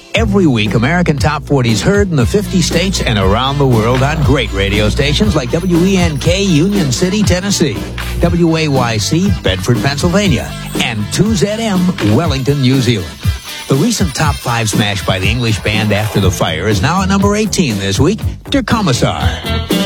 Every week, American Top 40 is heard in the 50 states and around the world on great radio stations like WENK, Union City, Tennessee, WAYC, Bedford, Pennsylvania, and 2ZM, Wellington, New Zealand. The recent top 5 smash by the English band After the Fire is now at number 18 this week, Der Kommissar.